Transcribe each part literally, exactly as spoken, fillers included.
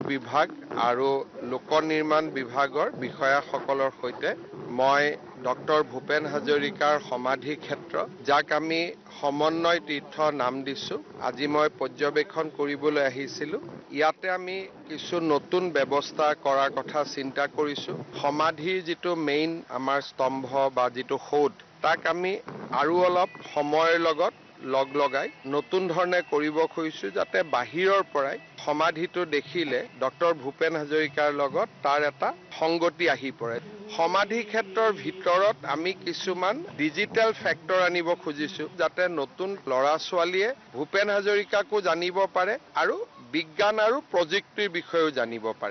বিভাগ আৰু লোক নিৰ্মাণ বিভাগৰ বিষয়াসকলৰ সৈতে মই ডক্টৰ ভূপেন হাজৰিকাৰ সমাধি ক্ষেত্ৰ যাক আমি সমন্বয় তীৰ্থ নাম দিছো আজি মই পৰ্যবেক্ষণ কৰিবলৈ আহিছিলো ইয়াতে আমি কিছু নতুন ব্যৱস্থা কৰাৰ কথা চিন্তা কৰিছো সমাধিৰ যিটো মেইন আমাৰ স্তম্ভ বা যিটো সৌধ তাক আমি আৰু অলপ সময়ৰ লগত লগ লগাই নতুন ধৰণে কৰিব খুজিছো যাতে বাহিৰৰ পৰাই সমাধিটো দেখিলে ডক্টৰ ভূপেন হাজৰিকাৰ লগত তাৰ এটা সংগতি আহি পৰে সমাধি ক্ষেত্ৰৰ ভিতৰত আমি কিছুমান ডিজিটেল ফেক্টৰ আনিব খুজিছো যাতে নতুন ল'ৰা ছোৱালীয়ে ভূপেন হাজৰিকাকো জানিব পাৰে আৰু বিজ্ঞান আৰু প্ৰযুক্তিৰ বিষয়েও জানিব পাৰে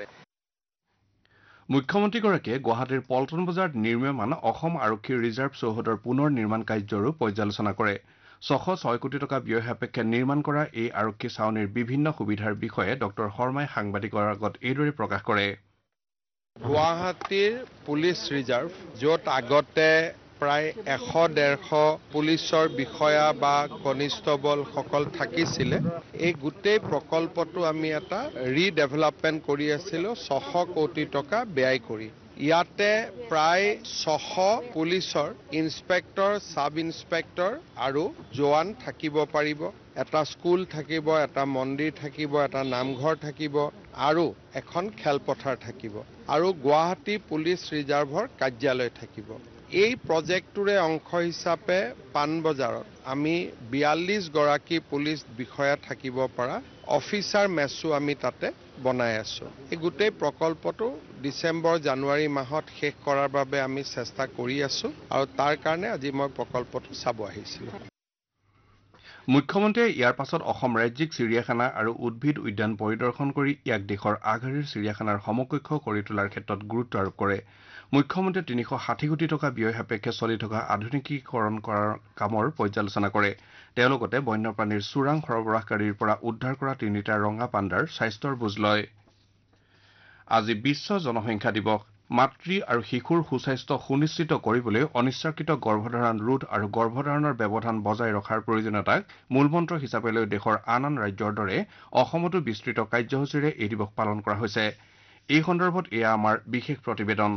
মুখ্যমন্ত্ৰীগৰাকীয়ে গুৱাহাটীৰ পল্টন বজাৰত নিৰ্মীয়মান অসম আৰক্ষীৰ ৰিজাৰ্ভ চৌহদৰ পুনৰ নিৰ্মাণ কাৰ্যৰো পৰ্যালোচনা কৰে ছশ ছয় কোটি টকা ব্যয় সাপেক্ষে নিৰ্মাণ কৰা এই আৰক্ষী ছাউনীৰ বিভিন্ন সুবিধাৰ বিষয়ে ডক্টৰ শৰ্মাই সাংবাদিকৰ আগত এইদৰে প্ৰকাশ কৰে গুৱাহাটীৰ পুলিচ ৰিজাৰ্ভ য'ত আগতে প্ৰায় এশ ডেৰশ পুলিচৰ বিষয়া বা কনিষ্টবল সকল থাকিছিলে এই গোটেই প্ৰকল্পটো আমি এটা ৰিডেভেলপমেণ্ট কৰি আছিলো ছশ কোটি টকা ব্যয় কৰি ইয়াতে প্ৰায় ছশ পুলিচৰ ইন্সপেক্টৰ সাব ইন্সপেক্টৰ আৰু জোৱান থাকিব পাৰিব এটা স্কুল থাকিব এটা মন্দিৰ থাকিব এটা নামঘৰ থাকিব আৰু এখন খেলপথাৰ থাকিব আৰু গুৱাহাটী পুলিচ ৰিজাৰ্ভৰ কাৰ্যালয় থাকিব এই প্ৰজেক্টটোৰে অংশ হিচাপে পানবজাৰত আমি বিয়াল্লিছ গৰাকী পুলিচ বিষয়া থাকিব পৰা অফিচাৰ মেছো আমি তাতে বনাই আছো এই গোটেই প্ৰকল্পটো ডিসেম্বৰ জানুৱাৰী মাহত শেষ কৰাৰ বাবে আমি চেষ্টা কৰি আছো আৰু তাৰ কাৰণে আজি মই প্ৰকল্পটো চাব আহিছিলো মুখ্যমন্ত্ৰীয়ে ইয়াৰ পাছত অসম ৰাজ্যিক চিৰিয়াখানা আৰু উদ্ভিদ উদ্যান পৰিদৰ্শন কৰি ইয়াক দেশৰ আগশাৰীৰ চিৰিয়াখানাৰ সমকক্ষ কৰি তোলাৰ ক্ষেত্ৰত গুৰুত্ব আৰোপ কৰে মুখ্যমন্ত্ৰীয়ে তিনিশ ষাঠি কোটি টকা ব্যয় সাপেক্ষে চলি থকা আধুনিকীকৰণ কৰাৰ কামৰ পৰ্যালোচনা কৰে তেওঁ লগতে বন্যপ্ৰাণীৰ চোৰাং সৰবৰাহকাৰীৰ পৰা উদ্ধাৰ কৰা তিনিটা ৰঙা পাণ্ডাৰ স্বাস্থ্যৰ বুজ লয় আজি বিশ্ব জনসংখ্যা দিৱস মাতৃ আৰু শিশুৰ সুস্বাস্থ্য সুনিশ্চিত কৰিবলৈ অনিচ্ছাকৃত গৰ্ভধাৰণ ৰোধ আৰু গৰ্ভধাৰণৰ ব্যৱধান বজাই ৰখাৰ প্ৰয়োজনীয়তাক মূলমন্ত্ৰ হিচাপে লৈ দেশৰ আন আন ৰাজ্যৰ দৰে অসমতো বিস্তৃত কাৰ্যসূচীৰে এই দিৱস পালন কৰা হৈছে এই সন্দৰ্ভত এয়া আমাৰ বিশেষ প্ৰতিবেদন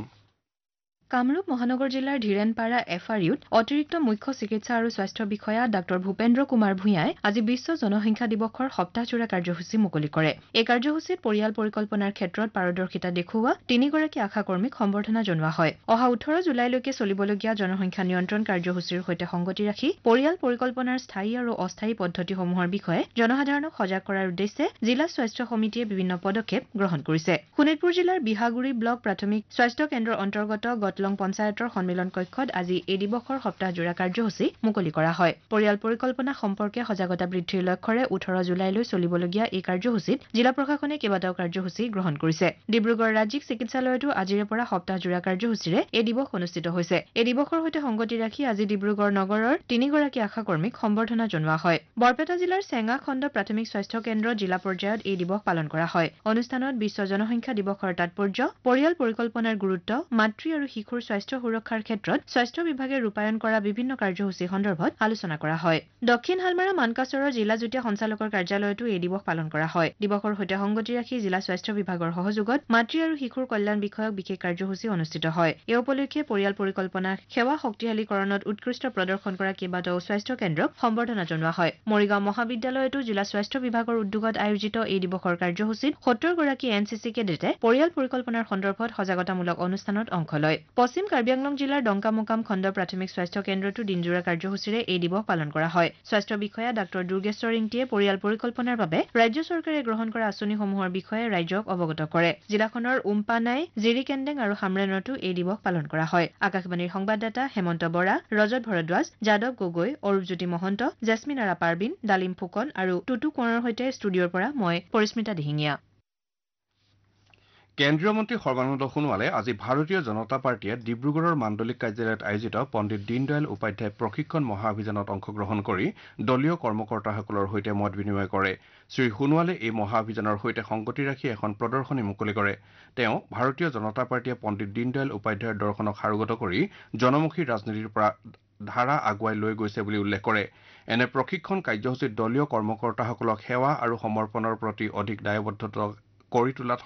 কামৰূপ মহানগৰ জিলাৰ ধীৰেনপাৰা এফ আৰ ইউত অতিৰিক্ত মুখ্য চিকিৎসা আৰু স্বাস্থ্য বিষয়া ডাঃ ভূপেন্দ্ৰ কুমাৰ ভূঞাই আজি বিশ্ব জনসংখ্যা দিৱসৰ সপ্তাহজোৰা কাৰ্যসূচী মুকলি কৰে এই কাৰ্যসূচীত পৰিয়াল পৰিকল্পনাৰ ক্ষেত্ৰত পাৰদৰ্শিতা দেখুওৱা তিনিগৰাকী আশাকৰ্মীক সম্বৰ্ধনা জনোৱা হয় অহা ওঠৰ জুলাইলৈকে চলিবলগীয়া জনসংখ্যা নিয়ন্ত্ৰণ কাৰ্যসূচীৰ সৈতে সংগতি ৰাখি পৰিয়াল পৰিকল্পনাৰ স্থায়ী আৰু অস্থায়ী পদ্ধতিসমূহৰ বিষয়ে জনসাধাৰণক সজাগ কৰাৰ উদ্দেশ্যে জিলা স্বাস্থ্য সমিতিয়ে বিভিন্ন পদক্ষেপ গ্ৰহণ কৰিছে শোণিতপুৰ জিলাৰ বিহাগুৰি ব্লক প্ৰাথমিক স্বাস্থ্য কেন্দ্ৰৰ অন্তৰ্গত লং পঞ্চায়তৰ সন্মিলন কক্ষত আজি এই দিৱসৰ সপ্তাহজোৰা কাৰ্যসূচী মুকলি কৰা হয় পৰিয়াল পৰিকল্পনা সম্পৰ্কে সজাগতা বৃদ্ধিৰ লক্ষ্যৰে ওঠৰ জুলাইলৈ চলিবলগীয়া এই কাৰ্যসূচীত জিলা প্ৰশাসনে কেইবাটাও কাৰ্যসূচী গ্ৰহণ কৰিছে ডিব্ৰুগড় ৰাজ্যিক চিকিৎসালয়তো আজিৰে পৰা সপ্তাহজোৰা কাৰ্যসূচীৰে এই দিৱস অনুষ্ঠিত হৈছে এই দিৱসৰ সৈতে সংগতি ৰাখি আজি ডিব্ৰুগড় নগৰৰ তিনিগৰাকী আশাকৰ্মীক সম্বৰ্ধনা জনোৱা হয় বৰপেটা জিলাৰ চেঙা খণ্ড প্ৰাথমিক স্বাস্থ্য কেন্দ্ৰত জিলা পৰ্যায়ত এই দিৱস পালন কৰা হয় অনুষ্ঠানত বিশ্ব জনসংখ্যা দিৱসৰ তাৎপৰ্য পৰিয়াল পৰিকল্পনাৰ গুৰুত্ব মাতৃ আৰু শিশুৰ স্বাস্থ্য সুৰক্ষাৰ ক্ষেত্ৰত স্বাস্থ্য বিভাগে ৰূপায়ণ কৰা বিভিন্ন কাৰ্যসূচী সন্দৰ্ভত আলোচনা কৰা হয় দক্ষিণ হালমাৰা মানকাছৰৰ জিলা যুটীয়া সঞ্চালকৰ কাৰ্যালয়তো এই দিৱস পালন কৰা হয় দিৱসৰ সৈতে সংগতি ৰাখি জিলা স্বাস্থ্য বিভাগৰ সহযোগত মাতৃ আৰু শিশুৰ কল্যাণ বিষয়ক বিশেষ কাৰ্যসূচী অনুষ্ঠিত হয় এই উপলক্ষে পৰিয়াল পৰিকল্পনা সেৱা শক্তিশালীকৰণত উৎকৃষ্ট প্ৰদৰ্শন কৰা কেইবাটাও স্বাস্থ্য কেন্দ্ৰক সম্বৰ্ধনা জনোৱা হয় মৰিগাঁও মহাবিদ্যালয়তো জিলা স্বাস্থ্য বিভাগৰ উদ্যোগত আয়োজিত এই দিৱসৰ কাৰ্যসূচীত সত্তৰ গৰাকী এন চি চি কেডেটে পৰিয়াল পৰিকল্পনাৰ সন্দৰ্ভত সজাগতামূলক অনুষ্ঠানত অংশ লয় পশ্চিম কাৰ্বি আংলং জিলাৰ ডংকামোকাম খণ্ড প্ৰাথমিক স্বাস্থ্য কেন্দ্ৰতো দিনজোৰা কাৰ্যসূচীৰে এই দিৱস পালন কৰা হয় স্বাস্থ্য বিষয়া ডাঃ দুৰ্গেশ্বৰ ইংতিয়ে পৰিয়াল পৰিকল্পনাৰ বাবে ৰাজ্য চৰকাৰে গ্ৰহণ কৰা আঁচনিসমূহৰ বিষয়ে ৰাইজক অৱগত কৰে জিলাখনৰ উম্পানাই জিৰিকেণ্ডেং আৰু হামৰেনতো এই দিৱস পালন কৰা হয় আকাশবাণীৰ সংবাদদাতা হেমন্ত বৰা ৰজত ভৰদ্বাজ যাদৱ গগৈ অৰূপজ্যোতি মহন্ত জেছমিন আৰা পাৰবিন ডালিম ফুকন আৰু টুটু কোঁৱৰৰ সৈতে ষ্টুডিঅ'ৰ পৰা মই পৰিস্মিতা দিহিঙীয়া কেন্দ্ৰীয় মন্ত্ৰী সৰ্বানন্দ সোণোৱালে আজি ভাৰতীয় জনতা পাৰ্টীয়ে ডিব্ৰুগড়ৰ মাণ্ডলিক কাৰ্যালয়ত আয়োজিত পণ্ডিত দীনদয়াল উপাধ্যায় প্ৰশিক্ষণ মহাঅভিযানত অংশগ্ৰহণ কৰি দলীয় কৰ্মকৰ্তাসকলৰ সৈতে মত বিনিময় কৰে শ্ৰীসোণোৱালে এই মহাঅভিযানৰ সৈতে সংগতি ৰাখি এখন প্ৰদৰ্শনী মুকলি কৰে তেওঁ ভাৰতীয় জনতা পাৰ্টীয়ে পণ্ডিত দীনদয়াল উপাধ্যায়ৰ দৰ্শনক সাৰোগত কৰি জনমুখী ৰাজনীতিৰ পৰা ধাৰা আগুৱাই লৈ গৈছে বুলি উল্লেখ কৰে এনে প্ৰশিক্ষণ কাৰ্যসূচীত দলীয় কৰ্মকৰ্তাসকলক সেৱা আৰু সমৰ্পণৰ প্ৰতি অধিক দায়বদ্ধতা কৰি তোলাত